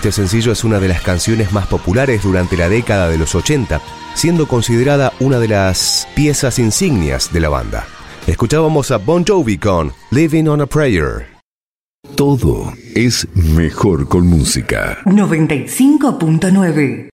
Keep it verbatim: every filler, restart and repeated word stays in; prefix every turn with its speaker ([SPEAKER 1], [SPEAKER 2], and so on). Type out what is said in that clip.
[SPEAKER 1] Este sencillo es una de las canciones más populares durante la década de los ochenta, siendo considerada una de las piezas insignias de la banda. Escuchábamos a Bon Jovi con Living on a Prayer.
[SPEAKER 2] Todo es mejor con música.
[SPEAKER 3] noventa y cinco punto nueve